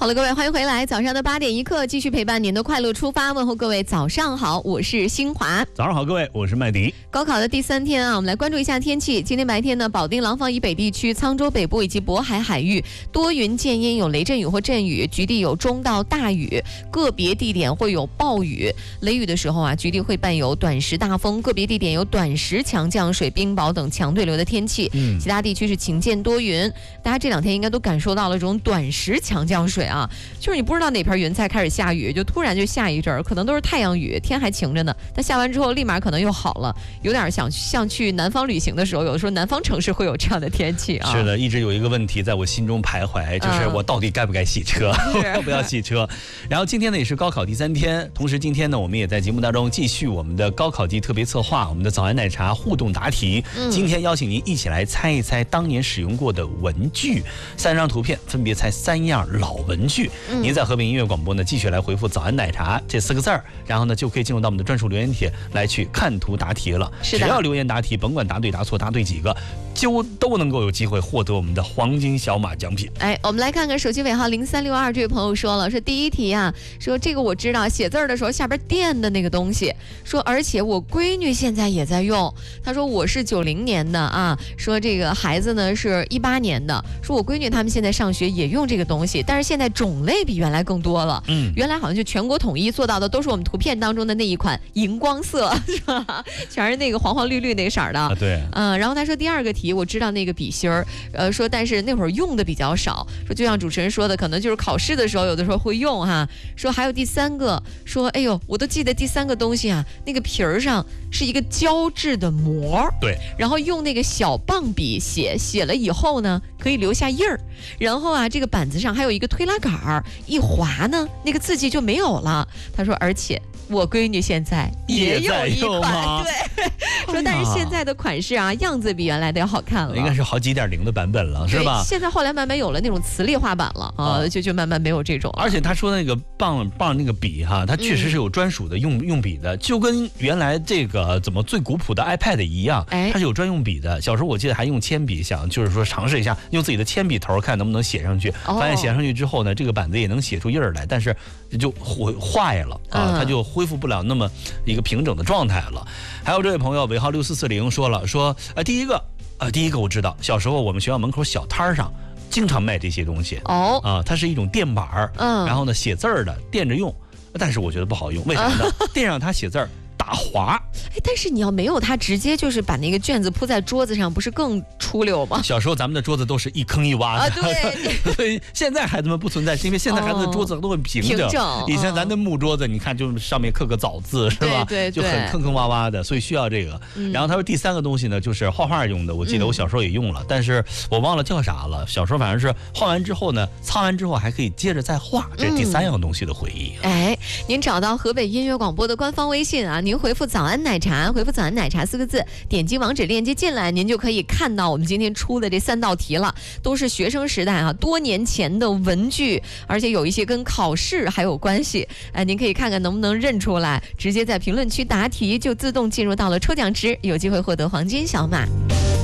好了，各位，欢迎回来。早上的8点1刻，继续陪伴您的快乐出发。问候各位早上好，我是新华。 早上好，各位，我是麦迪。 高考的第3天啊，我们来关注一下天气。今天白天呢，保定、廊坊以北地区、沧州北部以及渤海海域多云见阴，有雷阵雨或阵雨，局地有中到大雨，个别地点会有暴雨。雷雨的时候啊，局地会伴有短时大风，个别地点有短时强降水、冰雹等强对流的天气。其他地区是晴间多云。大家这2天应该都感受到了这种短时强降水啊，就是你不知道哪片云彩开始下雨，就突然就下一阵儿，可能都是太阳雨，天还晴着呢，但下完之后立马可能又好了，有点像去南方旅行的时候，有的时候南方城市会有这样的天气啊。 是的，一直有一个问题在我心中徘徊，就是我到底该不该洗车，要不要洗车。然后今天呢也是高考第3天，同时今天呢我们也在节目当中继续我们的高考季特别策划，我们的早安奶茶互动答题。今天邀请您一起来猜一猜当年使用过的文具，3张图片分别猜3样老文具。您在河北音乐广播呢继续来回复早安奶茶这4个字儿，然后呢就可以进入到我们的专属留言帖来去看图答题了。只要留言答题，甭管答对答错答对几个，就都能够有机会获得我们的黄金小马奖品。 我们来看看手机尾号0362这位朋友说了，说第一题啊，说这个我知道，写字的时候下边垫的那个东西，说而且我闺女现在也在用。他说我是90年的啊，说这个孩子呢是18年的，说我闺女他们现在上学也用这个东西，但是现在种类比原来更多了。原来好像就全国统一做到的都是我们图片当中的那一款荧光色，是吧？全是那个黄黄绿绿那色儿的。 对。 然后他说第2个题我知道那个笔芯儿，说但是那会儿用的比较少，说就像主持人说的，可能就是考试的时候有的时候会用哈。说还有第3个，说哎呦，我都记得第3个东西啊，那个皮儿上是一个胶质的膜， 对， 然后用那个小棒笔写了以后呢，可以留下印儿，然后啊，这个板子上还有一个推拉杆儿，一划呢，那个字迹就没有了。他说，而且我闺女现在也有一款，对，说但是现在的款式啊，样子比原来的要好看了， 应该是好几.0的版本了，是吧？ 现在后来慢慢有了那种磁力画板了啊，就慢慢没有这种了。 而且他说那个棒那个笔哈，它确实是有专属的用笔的，就跟原来这个怎么最古朴的 iPad 一样，它是有专用笔的。小时候我记得还用铅笔，想就是说尝试一下用自己的铅笔头看能不能写上去，发现写上去之后呢，这个板子也能写出印儿来，但是就坏了啊，它就恢复不了那么一个平整的状态了。还有这位朋友尾号6440说了，说第一个我知道，小时候我们学校门口小摊上经常卖这些东西它是一种垫板儿，然后呢写字儿的垫着用，但是我觉得不好用，为啥呢？垫上它写字儿打滑。 但是你要没有它，直接就是把那个卷子铺在桌子上，不是更出溜吗？ 小时候咱们的桌子都是一坑一洼的， 对。 所以现在孩子们不存在，是因为现在孩子的桌子都很平整。以前咱的木桌子，你看就上面刻个枣字，是吧？ 对， 就很坑坑洼洼的，所以需要这个。然后他说第3个东西呢，就是画画用的，我记得我小时候也用了，但是我忘了叫啥了。小时候反正是画完之后呢，擦完之后还可以接着再画，这是第3样东西的回忆。 您找到河北音乐广播的官方微信啊，您回复早安奶茶，回复早安奶茶4个字，点击网址链接进来，您就可以看到我们今天出的这3道题了，都是学生时代啊，多年前的文具，而且有一些跟考试还有关系。您可以看看能不能认出来，直接在评论区答题就自动进入到了抽奖池，有机会获得黄金小马。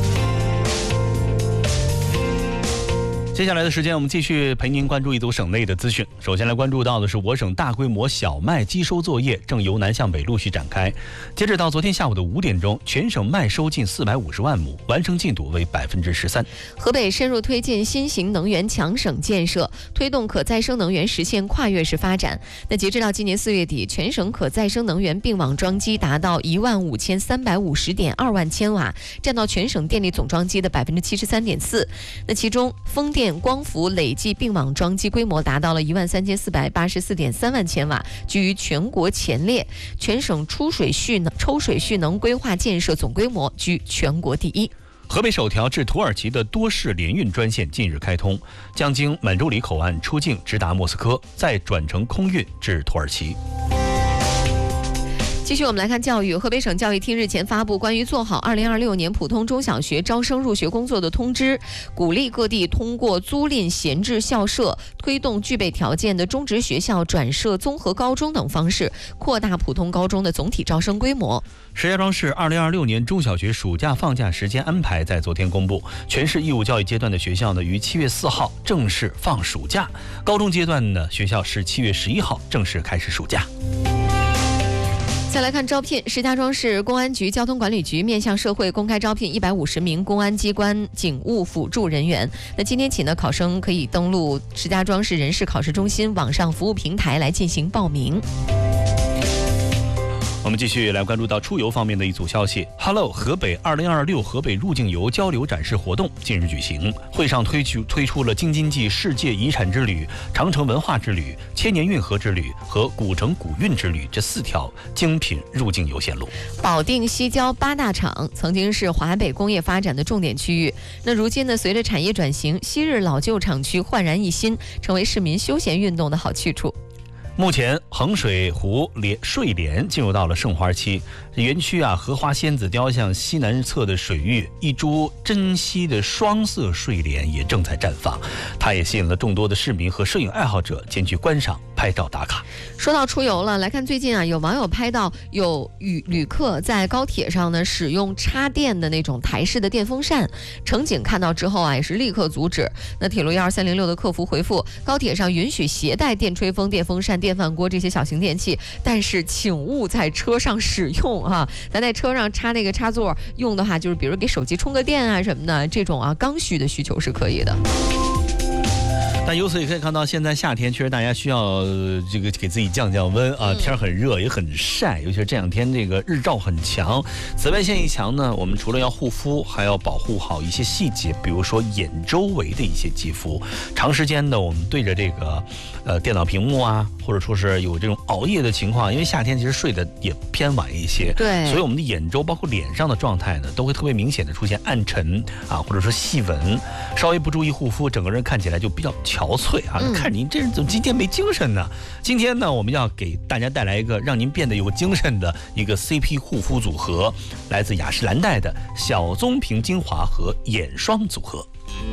接下来的时间，我们继续陪您关注一组省内的资讯。首先来关注到的是我省大规模小麦机收作业正由南向北陆续展开。截止到昨天下午的5点钟，全省麦收近450万亩，完成进度为13%。 河北深入推进新型能源强省建设，推动可再生能源实现跨越式发展。那截止到今年4月底，全省可再生能源并网装机达到15350.2万千瓦，占到全省电力总装机的73.4%。那其中风电、光伏累计并网装机规模达到了13484.3万千瓦，居于全国前列。全省抽水蓄能规划建设总规模居全国第1。 河北首条至土耳其的多式联运专线近日开通，将经满洲里口岸出境直达莫斯科，再转乘空运至土耳其。 继续我们来看教育，河北省教育厅日前发布关于做好2026年普通中小学招生入学工作的通知，鼓励各地通过租赁闲置校舍，推动具备条件的中职学校转设综合高中等方式，扩大普通高中的总体招生规模。 石家庄市2026年中小学暑假放假时间安排在昨天公布，全市义务教育阶段的学校呢，于7月4号正式放暑假；高中阶段呢，学校是7月11号正式开始暑假。 再来看招聘，石家庄市公安局交通管理局面向社会公开招聘150名公安机关警务辅助人员。那今天起呢，考生可以登录石家庄市人事考试中心网上服务平台来进行报名。 我们继续来关注到出游方面的一组消息。Hello 河北2026河北入境游交流展示活动近日举行，会上推出了京津冀世界遗产之旅、长城文化之旅、千年运河之旅和古城古韵之旅这4条精品入境游线路。 保定西郊8大厂曾经是华北工业发展的重点区域，那如今呢，随着产业转型，昔日老旧厂区焕然一新，成为市民休闲运动的好去处。 目前衡水湖睡莲进入到了盛花期，园区荷花仙子雕像西南侧的水域，一株珍稀的双色睡莲也正在绽放，它也吸引了众多的市民和摄影爱好者前去观赏拍照打卡。 说到出游了，来看最近有网友拍到有旅客在高铁上呢使用插电的那种台式的电风扇，乘警看到之后也是立刻阻止。那铁路12306的客服回复，高铁上允许携带电吹风、电风扇、电饭锅这些小型电器，但是请勿在车上使用咱在车上插那个插座用的话，就是比如给手机充个电什么的，这种刚需的需求是可以的。 但由此也可以看到，现在夏天确实大家需要这个给自己降降温天很热也很晒，尤其是这两天这个日照很强，紫外线一强呢，我们除了要护肤，还要保护好一些细节，比如说眼周围的一些肌肤。长时间的我们对着这个电脑屏幕或者说是有这种熬夜的情况，因为夏天其实睡得也偏晚一些， 对， 所以我们的眼周包括脸上的状态呢，都会特别明显的出现暗沉或者说细纹，稍微不注意护肤，整个人看起来就比较憔悴看您这人怎么今天没精神呢？今天呢，我们要给大家带来一个让您变得有精神的一个 CP 护肤组合，来自雅诗兰黛的小棕瓶精华和眼霜组合。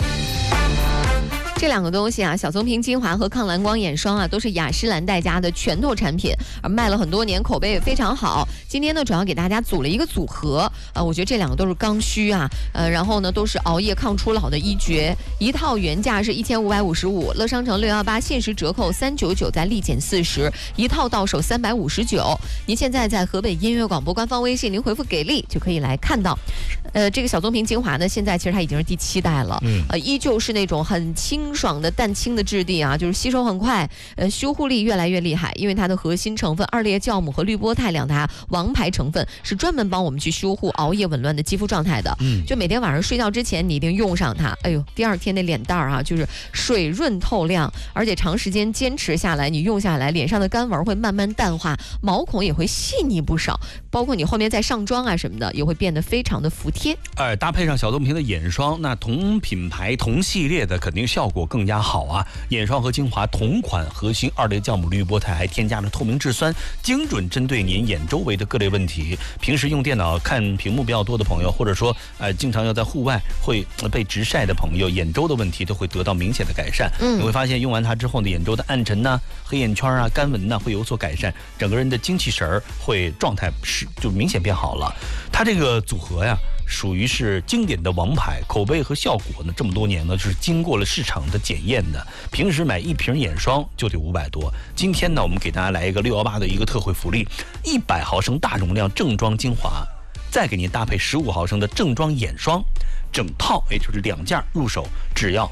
这两个东西小棕瓶精华和抗蓝光眼霜都是雅诗兰黛家的拳头产品，而卖了很多年，口碑也非常好。今天呢，主要给大家组了一个组合，我觉得这两个都是刚需然后呢，都是熬夜抗初老的一绝。一套原价是1555，乐商城618限时折扣399，再立减40，一套到手359。您现在在河北音乐广播官方微信，您回复给力就可以来看到。这个小棕瓶精华呢，现在其实它已经是第7代了，依旧是那种很清爽的淡青的质地就是吸收很快，修护力越来越厉害，因为它的核心成分2列酵母和氯波肽2大王牌成分，是专门帮我们去修护熬夜紊乱的肌肤状态的。就每天晚上睡觉之前你一定用上它，第二天那脸蛋就是水润透亮，而且长时间坚持下来，你用下来脸上的干纹会慢慢淡化，毛孔也会细腻不少，包括你后面再上妆什么的也会变得非常的服帖。 搭配上小棕瓶的眼霜，那同品牌同系列的肯定效果更加好眼霜和精华同款，核心2列酵母氯波肽还添加了透明质酸，精准针对您眼周围的各类问题。平时用电脑看屏幕比较多的朋友，或者说经常要在户外会被直晒的朋友，眼周的问题都会得到明显的改善。你会发现用完它之后呢，眼周的暗沉黑眼圈干纹会有所改善，整个人的精气神会状态就明显变好了。它这个组合属于是经典的王牌，口碑和效果呢，这么多年呢是经过了市场的检验的。平时买一瓶眼霜就得500多，今天呢我们给大家来一个618的一个特惠福利，100毫升大容量正装精华，再给您搭配15毫升的正装眼霜，整套也就是2件入手只要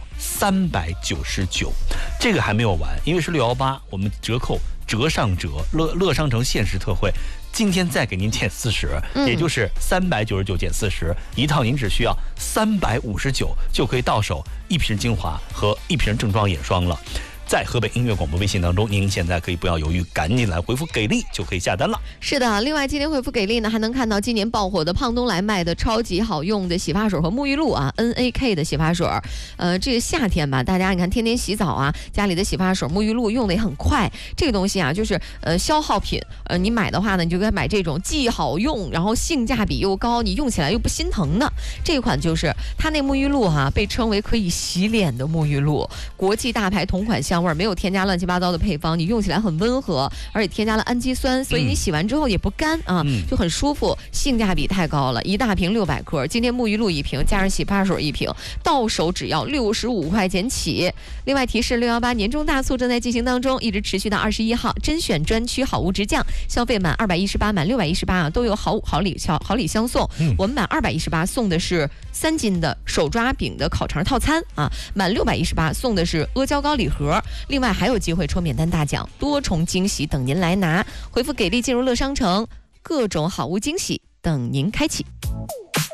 399。这个还没有完，因为是618，我们折扣折上折，乐商城限时特惠。今天再给您减40，也就是399减40，一套您只需要359就可以到手1瓶精华和1瓶正装眼霜了。 在河北音乐广播微信当中，您现在可以不要犹豫，赶紧来回复给力就可以下单了。 是的，另外今天回复给力呢，还能看到今年爆火的胖东来卖的超级好用的洗发水和沐浴露啊 ，NAK 的洗发水。这个夏天吧，大家你看天天洗澡啊，家里的洗发水、沐浴露用的也很快。这个东西啊，就是消耗品。你买的话呢，你就该买这种既好用，然后性价比又高，你用起来又不心疼的。这款就是它那沐浴露哈，被称为可以洗脸的沐浴露，国际大牌同款香味，没有添加乱七八糟的配方，你用起来很温和，而且添加了氨基酸，所以你洗完之后也不干啊，就很舒服，性价比太高了。一大瓶600克，今天沐浴露1瓶加上洗发水1瓶，到手只要65块钱起。另外提示618年终大促正在进行当中，一直持续到21号，甄选专区好物直降，消费满218满618啊都有好礼相送。我们满218送的是3斤的手抓饼的烤肠套餐啊，满618送的是阿胶糕礼盒，另外还有机会抽免单大奖，多重惊喜等您来拿。回复给力进入乐商城，各种好物惊喜等您开启。